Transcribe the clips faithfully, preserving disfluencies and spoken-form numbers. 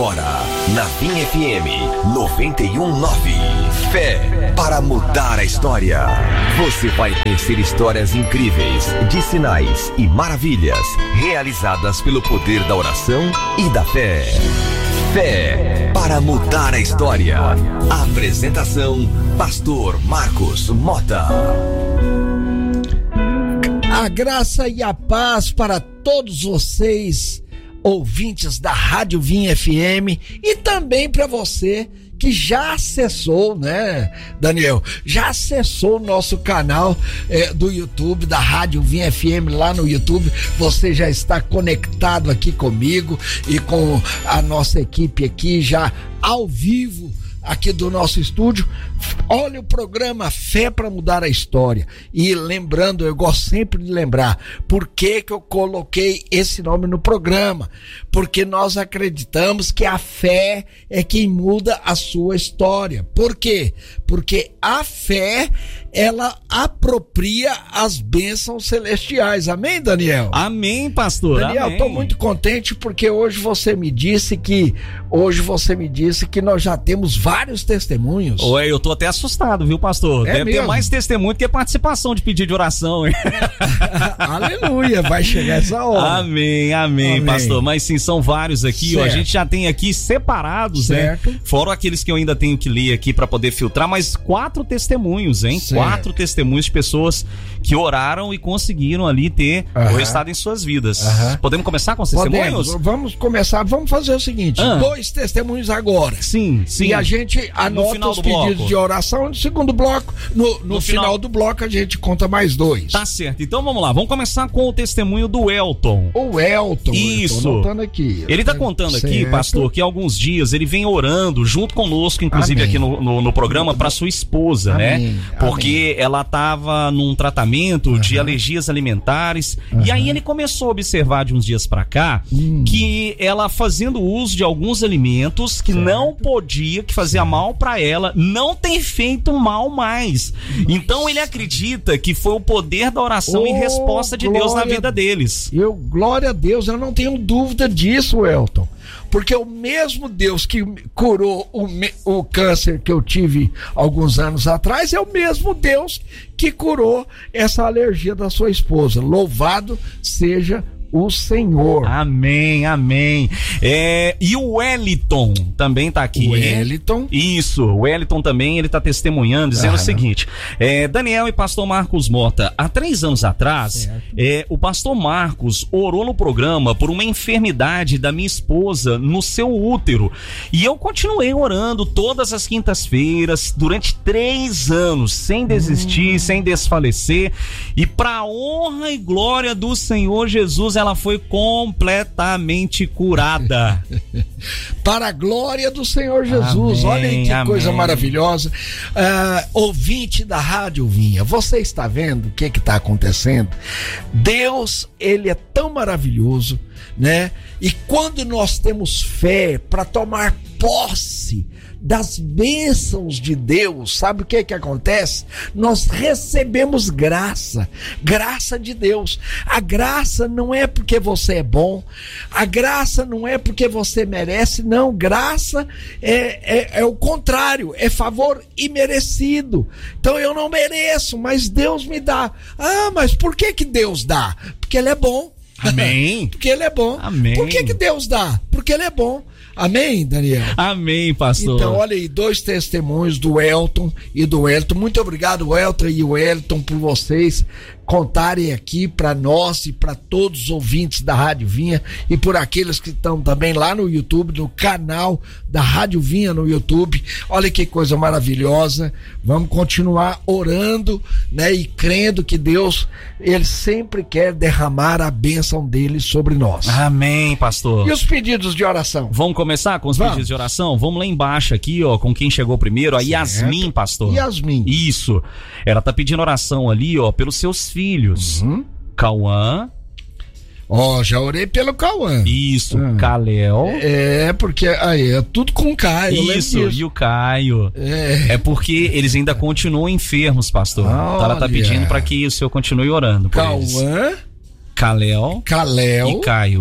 Agora, na Vinha F M noventa e um ponto nove. Fé para mudar a história. Você vai conhecer histórias incríveis de sinais e maravilhas realizadas pelo poder da oração e da fé. Fé para mudar a história. Apresentação: Pastor Marcos Mota. A graça e a paz para todos vocês, ouvintes da Rádio Vinha F M, e também para você que já acessou, né, Daniel? Já acessou o nosso canal é, do YouTube, da Rádio Vinha F M lá no YouTube. Você já está conectado aqui comigo e com a nossa equipe aqui já ao vivo aqui do nosso estúdio. Olha o programa Fé para Mudar a História. E lembrando, eu gosto sempre de lembrar por que que eu coloquei esse nome no programa. Porque nós acreditamos que a fé é quem muda a sua história. Por quê? Porque a fé, ela apropria as bênçãos celestiais. Amém, Daniel? Amém, pastor. Daniel, amém. Tô muito contente porque hoje você me disse que hoje você me disse que nós já temos vários testemunhos. Ué, eu tô até assustado, viu, pastor? É Deve mesmo? ter mais testemunho do que participação de pedido de oração, hein? Aleluia, vai chegar essa hora. Amém, amém, amém, pastor. Mas sim, são vários aqui, ó. A gente já tem aqui separados, certo, né? Fora aqueles que eu ainda tenho que ler aqui pra poder filtrar, mas quatro testemunhos, hein? Certo. Quatro testemunhos de pessoas que oraram e conseguiram ali ter uh-huh. o resultado em suas vidas. Uh-huh. Podemos começar com os testemunhos? Podemos. Vamos começar, vamos fazer o seguinte, uh. dois testemunhos agora. Sim, sim. E a gente anota os pedidos bloco. de oração no segundo bloco. No, no, no final... final do bloco a gente conta mais dois. Tá certo. Então vamos lá. Vamos começar com o testemunho do Elton. O Elton. Isso. Eu tô anotando aqui. Ele tá contando certo. aqui, pastor, que há alguns dias ele vem orando junto conosco, inclusive Amém. aqui no, no, no programa, para sua esposa, Amém. né? Porque Amém. ela tava num tratamento uhum. de alergias alimentares. Uhum. E aí ele começou a observar de uns dias pra cá hum. que ela fazendo uso de alguns alimentos que certo. não podia, que fazia certo. mal pra ela, não tem feito mal mais. Nossa. Então ele acredita que foi o poder da oração oh, e resposta de Deus na vida deles. Eu, glória a Deus, eu não tenho dúvida disso, Elton. Porque o mesmo Deus que curou o, o câncer que eu tive alguns anos atrás é o mesmo Deus que curou essa alergia da sua esposa. Louvado seja o Senhor. Amém, amém. É, e o Wellington também tá aqui. O Wellington? Isso, o Wellington também, ele tá testemunhando, dizendo ah, o seguinte, é, Daniel e pastor Marcos Mota, há três anos atrás, é, o pastor Marcos orou no programa por uma enfermidade da minha esposa no seu útero, e eu continuei orando todas as quintas-feiras, durante três anos, sem desistir, hum. sem desfalecer, e pra honra e glória do Senhor Jesus, ela foi completamente curada. Para a glória do Senhor Jesus. Amém, olha aí que amém. coisa maravilhosa. Uh, ouvinte da Rádio Vinha, você está vendo o que que está acontecendo? Deus, ele é tão maravilhoso, né? E quando nós temos fé para tomar posse das bênçãos de Deus, sabe o que que acontece? Nós recebemos graça, graça de Deus. A graça não é porque você é bom, a graça não é porque você merece, não, graça é, é, é o contrário, é favor imerecido. Então eu não mereço, mas Deus me dá. Ah, mas por que que Deus dá? Porque Ele é bom. Amém. Porque Ele é bom. Amém. Por que que Deus dá? Porque Ele é bom. Amém, Daniel? Amém, pastor. Então, olha aí, dois testemunhos do Elton e do Wellington. Muito obrigado, Elton e o Wellington, por vocês contarem aqui para nós e para todos os ouvintes da Rádio Vinha e por aqueles que estão também lá no YouTube, no canal da Rádio Vinha no YouTube. Olha que coisa maravilhosa. Vamos continuar orando, né, e crendo que Deus, ele sempre quer derramar a bênção dele sobre nós. Amém, pastor. E os pedidos de oração? Vamos começar com os Vamos. pedidos de oração? Vamos lá embaixo aqui, ó, com quem chegou primeiro, a certo. Yasmin, pastor. Yasmin. Isso. Ela tá pedindo oração ali, ó, pelos seus filhos. Uhum. Cauã. Ó, oh, já orei pelo Cauã. Isso, ah. Calel. É, porque aí é tudo com o Caio. Isso, e o Caio. É. é porque eles ainda continuam enfermos, pastor. Olha. Então ela tá pedindo para que o senhor continue orando. Cauã, Calel, Calel e Caio.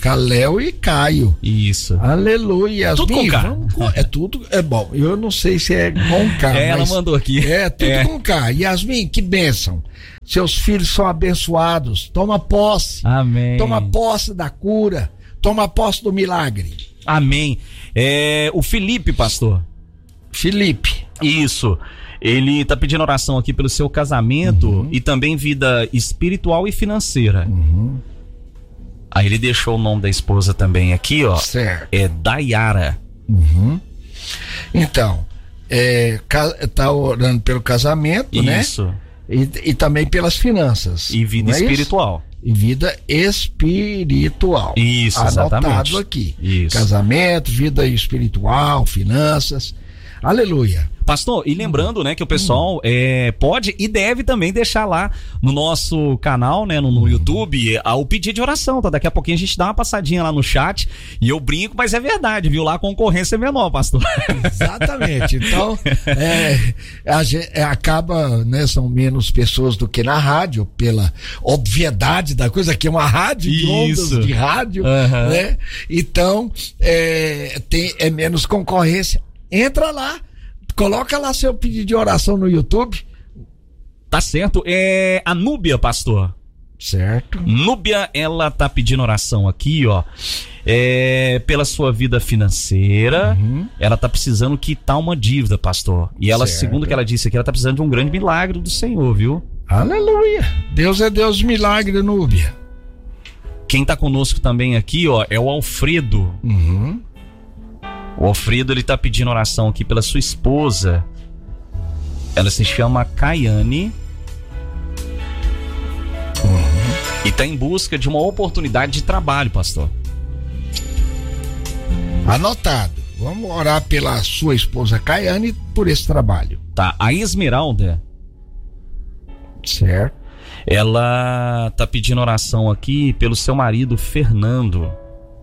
Caléu e Caio. Isso. Aleluia. Tudo com K. Com, é tudo, é bom. Eu não sei se é com K. É, ela mandou aqui. É, tudo é. com K. Yasmin, que bênção. Seus filhos são abençoados. Toma posse. Amém. Toma posse da cura. Toma posse do milagre. Amém. É, o Felipe, pastor. Felipe. Isso. Ele tá pedindo oração aqui pelo seu casamento uhum. e também vida espiritual e financeira. Uhum. Aí ele deixou o nome da esposa também aqui, ó. Certo. É Dayara. Uhum. Então, é, tá orando pelo casamento, isso. né? Isso. E, e também pelas finanças. E vida é espiritual. Isso? E vida espiritual. Isso, anotado exatamente. aqui. Isso. Casamento, vida espiritual, finanças. Aleluia. Pastor, e lembrando, né, que o pessoal hum. é, pode e deve também deixar lá no nosso canal, né, no, no hum. YouTube, o pedido de oração, tá? Daqui a pouquinho a gente dá uma passadinha lá no chat e eu brinco, mas é verdade, viu? Lá a concorrência é menor, pastor. Exatamente. Então, é, a gente, é, acaba, né, são menos pessoas do que na rádio, pela obviedade da coisa, que é uma rádio de ondas de rádio, uhum. né? Então, é, tem, é menos concorrência. Entra lá, coloca lá seu pedido de oração no YouTube. Tá certo. É a Núbia, pastor. Certo. Núbia, ela tá pedindo oração aqui, ó. É, pela sua vida financeira. Uhum. Ela tá precisando quitar uma dívida, pastor. E ela, certo. Segundo o que ela disse aqui, ela tá precisando de um grande milagre do Senhor, viu? Aleluia. Deus é Deus de milagre, Núbia. Quem tá conosco também aqui, ó, é o Alfredo. Uhum. O Alfredo, ele tá pedindo oração aqui pela sua esposa. Ela se chama Caiane. Uhum. E tá em busca de uma oportunidade de trabalho, pastor. Anotado. Vamos orar pela sua esposa Caiane por esse trabalho. Tá. A Esmeralda. Certo. Ela tá pedindo oração aqui pelo seu marido Fernando.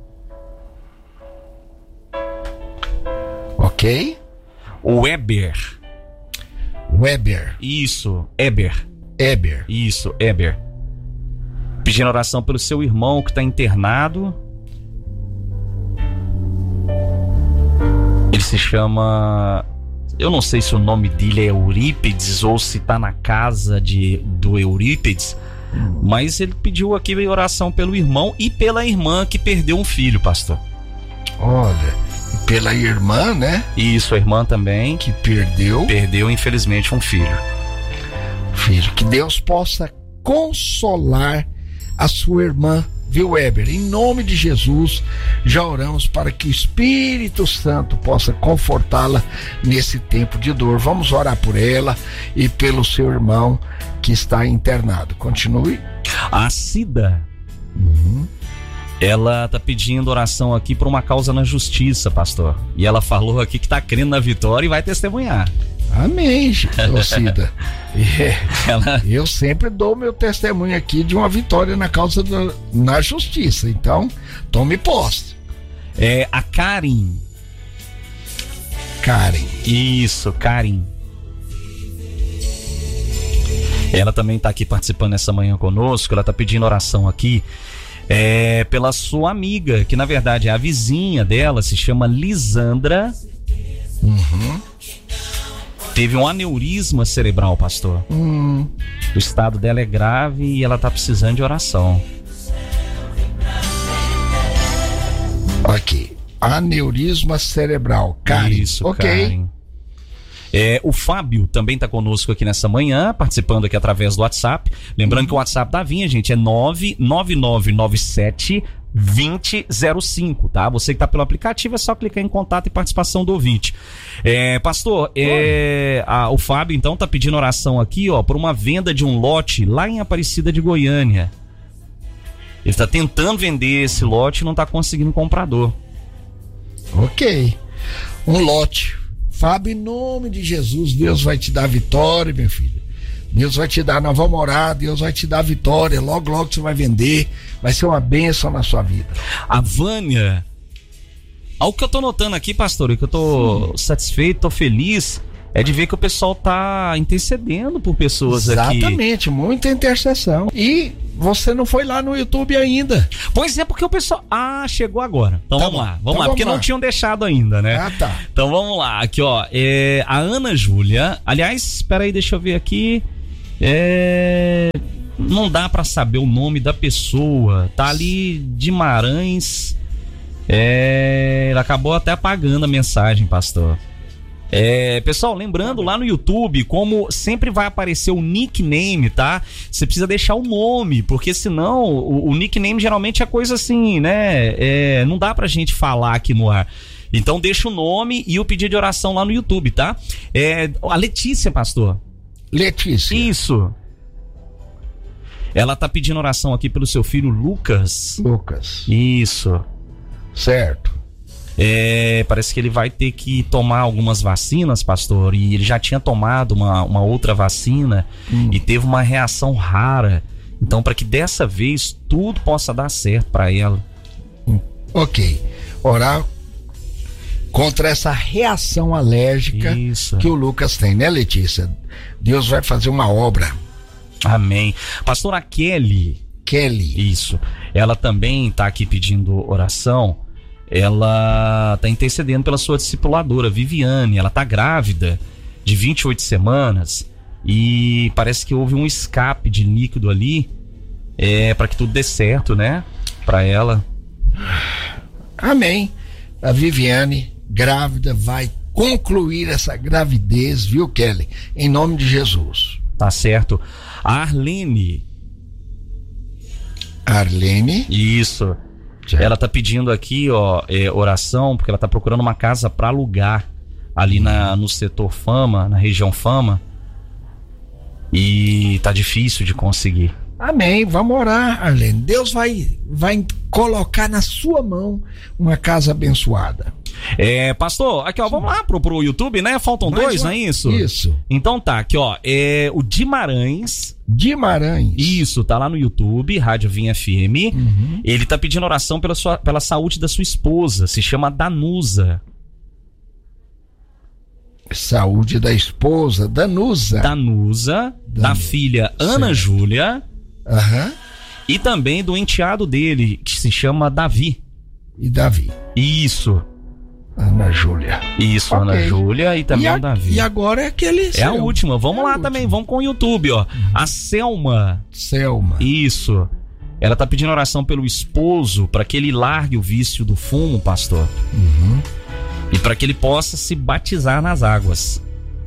Ok. O Weber. Weber. Isso, Eber. Eber. Isso, Eber. Pedindo oração pelo seu irmão que está internado. Ele se chama... Eu não sei se o nome dele é Eurípides ou se tá na casa de, do Eurípides. Hum. Mas ele pediu aqui oração pelo irmão e pela irmã que perdeu um filho, pastor. Olha... Pela irmã, né? Isso, a irmã também. Que perdeu. Perdeu, infelizmente, um filho. Filho, que Deus possa consolar a sua irmã, viu, Weber? Em nome de Jesus, já oramos para que o Espírito Santo possa confortá-la nesse tempo de dor. Vamos orar por ela e pelo seu irmão que está internado. Continue. A Cida. Uhum. Ela tá pedindo oração aqui por uma causa na justiça, pastor. E ela falou aqui que tá crendo na vitória e vai testemunhar. Amém, Cida. É, ela... Eu sempre dou meu testemunho aqui de uma vitória na causa da, na justiça. Então, tome posse. É a Karen. Karen. Isso, Karen. Ela também tá aqui participando essa manhã conosco. Ela tá pedindo oração aqui. É, pela sua amiga, que na verdade é a vizinha dela, se chama Lisandra. Uhum. Teve um aneurisma cerebral, pastor. Uhum. O estado dela é grave e ela tá precisando de oração. Ok. Aneurisma cerebral. Karen. Isso, ok. Karen. É, o Fábio também está conosco aqui nessa manhã, participando aqui através do WhatsApp. Lembrando uhum. que o WhatsApp da Vinha, gente, é nove nove nove nove sete dois zero zero cinco, tá? Você que está pelo aplicativo é só clicar em contato e participação do ouvinte. É, pastor, é, a, o Fábio então está pedindo oração aqui, ó, por uma venda de um lote lá em Aparecida de Goiânia. Ele está tentando vender esse lote e não está conseguindo comprador. Ok. Um lote. Fábio, em nome de Jesus, Deus vai te dar vitória, meu filho. Deus vai te dar, nós vamos orar, Deus vai te dar vitória. Logo, logo você vai vender. Vai ser uma bênção na sua vida. A Vânia, algo que eu tô notando aqui, pastor, e que eu tô Sim. satisfeito, tô feliz, é de ver que o pessoal tá intercedendo por pessoas Exatamente, aqui. Exatamente, muita intercessão. E você não foi lá no YouTube ainda. Pois é, porque o pessoal... Ah, chegou agora. Então tá vamos bom. lá, vamos então lá, vamos porque lá. Não tinham deixado ainda, né? Ah, tá. Então vamos lá, aqui ó, é, a Ana Júlia, aliás, espera aí, deixa eu ver aqui, é... não dá pra saber o nome da pessoa, tá ali Guimarães, é... ele acabou até apagando a mensagem, pastor. É, pessoal, lembrando lá no YouTube, como sempre vai aparecer o nickname, tá? Você precisa deixar o nome, porque senão o, o nickname geralmente é coisa assim, né? É, não dá pra gente falar aqui no ar. Então deixa o nome e o pedido de oração lá no YouTube, tá? É, a Letícia, pastor. Letícia. Isso. Ela tá pedindo oração aqui pelo seu filho Lucas. Lucas. Isso. Certo. É, parece que ele vai ter que tomar algumas vacinas, pastor, e ele já tinha tomado uma, uma outra vacina hum. e teve uma reação rara. Então, para que dessa vez tudo possa dar certo para ela. Hum. Ok. Orar contra essa reação alérgica Isso. que o Lucas tem, né, Letícia? Deus vai fazer uma obra. Amém. Pastora Kelly. Kelly. Isso. Ela também tá aqui pedindo oração. Ela tá intercedendo pela sua discipuladora, Viviane. Ela tá grávida de vinte e oito semanas e parece que houve um escape de líquido ali, é, para que tudo dê certo, né? Para ela. Amém. A Viviane, grávida, vai concluir essa gravidez, viu, Kelly? Em nome de Jesus. Tá certo. A Arlene. Arlene? Isso. Certo. Ela tá pedindo aqui, ó, é, oração, porque ela tá procurando uma casa para alugar ali na, no setor Fama, na região Fama. E tá difícil de conseguir. Amém, vamos orar, Arlene. Deus vai, vai colocar na sua mão uma casa abençoada. É, pastor, aqui ó, vamos lá pro, pro YouTube, né? Faltam Mais dois, uma... não é isso? Isso. Então tá, aqui ó, é o Guimarães. Guimarães. Isso, tá lá no YouTube, Rádio Vinha F M. Uhum. Ele tá pedindo oração pela, sua, pela saúde da sua esposa, se chama Danusa. Saúde da esposa, Danusa. Danusa, da filha Ana Júlia. Aham. E também do enteado dele, que se chama Davi. E Davi. Isso. Ana Júlia. Isso, okay. Ana Júlia e também e a, o Davi. E agora é aquele... É a última, vamos é lá última. também, vamos com o YouTube, ó. Uhum. A Selma. Selma. Isso. Ela tá pedindo oração pelo esposo para que ele largue o vício do fumo, pastor. Uhum. E para que ele possa se batizar nas águas.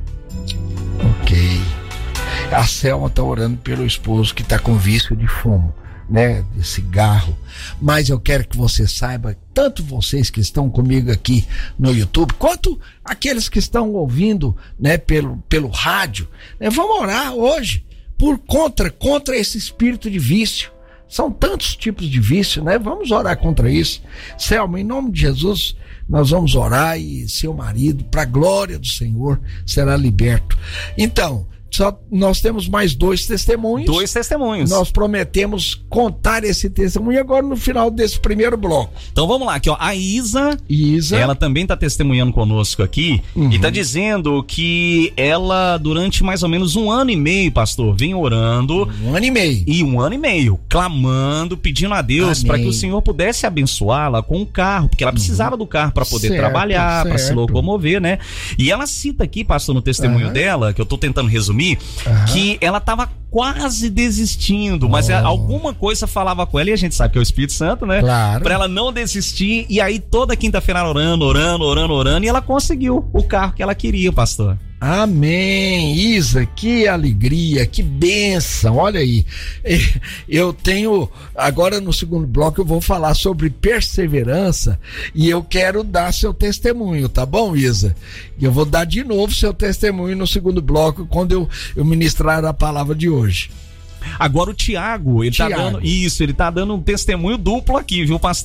Ok. A Selma tá orando pelo esposo que tá com vício de fumo, né, de cigarro. Mas eu quero que você saiba, tanto vocês que estão comigo aqui no YouTube, quanto aqueles que estão ouvindo, né, pelo, pelo rádio, né, vamos orar hoje por contra, contra esse espírito de vício. São tantos tipos de vício, né? Vamos orar contra isso. Selma, em nome de Jesus, nós vamos orar e seu marido, para a glória do Senhor, será liberto. Então, só nós temos mais dois testemunhos. Dois testemunhos. Nós prometemos contar esse testemunho agora no final desse primeiro bloco. Então vamos lá, aqui ó, a Isa, Isa. ela também tá testemunhando conosco aqui, uhum. e tá dizendo que ela durante mais ou menos um ano e meio, pastor, vem orando. Um ano e meio. E um ano e meio, clamando, pedindo a Deus para que o Senhor pudesse abençoá-la com um carro, porque ela precisava uhum. do carro para poder certo, trabalhar, para se locomover, né? E ela cita aqui, pastor, no testemunho uhum. dela, que eu tô tentando resumir, Uhum. que ela tava quase desistindo, mas oh. alguma coisa falava com ela, e a gente sabe que é o Espírito Santo, né? Claro. Pra ela não desistir, e aí toda quinta-feira orando, orando, orando, orando, e ela conseguiu o carro que ela queria, pastor. Amém, Isa, que alegria, que bênção, olha aí, eu tenho, agora no segundo bloco eu vou falar sobre perseverança e eu quero dar seu testemunho, tá bom, Isa? E eu vou dar de novo seu testemunho no segundo bloco quando eu, eu ministrar a palavra de hoje. Agora o Tiago, ele Thiago. tá dando, isso, ele tá dando um testemunho duplo aqui, viu, pastor?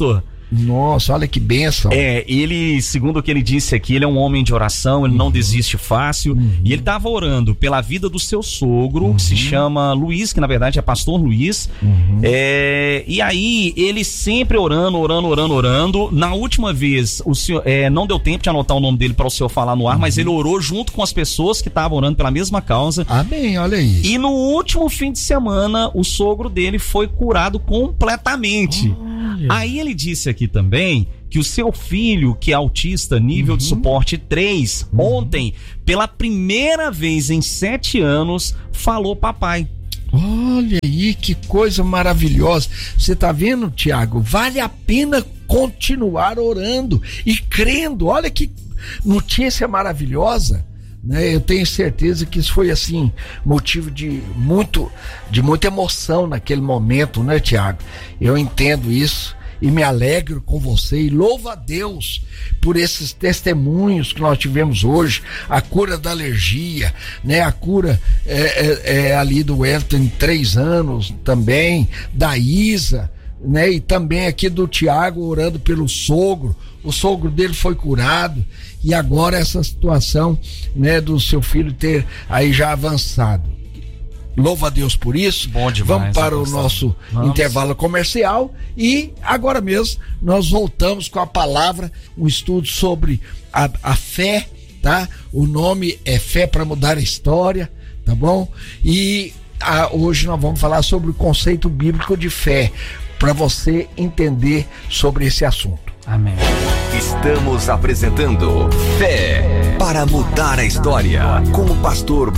Nossa, olha que bênção. É, ele, segundo o que ele disse aqui, ele é um homem de oração, ele uhum. não desiste fácil. Uhum. E ele estava orando pela vida do seu sogro, uhum. que se chama Luiz, que na verdade é pastor Luiz. Uhum. É, e aí, ele sempre orando, orando, orando, orando. Na última vez, o senhor é, não deu tempo de anotar o nome dele para o senhor falar no ar, uhum. mas ele orou junto com as pessoas que estavam orando pela mesma causa. Amém, olha aí. E no último fim de semana, o sogro dele foi curado completamente. Olha. Aí ele disse aqui também que o seu filho, que é autista nível uhum. de suporte três, uhum. ontem, pela primeira vez em sete anos, falou papai. Olha aí, que coisa maravilhosa. Você tá vendo, Tiago? Vale a pena continuar orando e crendo. Olha que notícia maravilhosa, né? Eu tenho certeza que isso foi assim motivo de muito, de muita emoção naquele momento, né, Tiago? Eu entendo isso e me alegro com você e louvo a Deus por esses testemunhos que nós tivemos hoje, a cura da alergia, né? A cura é, é, é ali do Wellington em três anos também, da Isa, né? E também aqui do Tiago orando pelo sogro, o sogro dele foi curado e agora essa situação, né, do seu filho ter aí já avançado. Louva a Deus por isso. Bom demais. Vamos para o nosso Vamos. intervalo comercial e agora mesmo nós voltamos com a palavra, um estudo sobre a, a fé, tá? O nome é Fé para Mudar a História, tá bom? E a, hoje nós vamos falar sobre o conceito bíblico de fé, para você entender sobre esse assunto. Amém. Estamos apresentando Fé para Mudar a História com o pastor